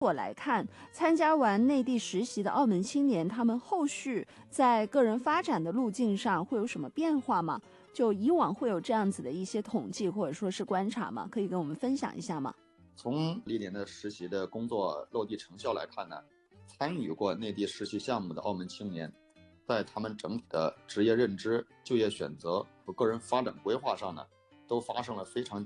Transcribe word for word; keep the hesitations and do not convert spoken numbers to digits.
我来看，参加完内地实习的澳门青年，他们后续在个人发展的路径上会有什么变化吗？就以往会有这样子的一些统计或者说是观察吗？可以跟我们分享一下吗？ 从历年的实习的工作落地成效来看呢，参与过内地实习项目的澳门青年，在他们整体的职业认知、就业选择和个人发展规划上呢，都发生了非常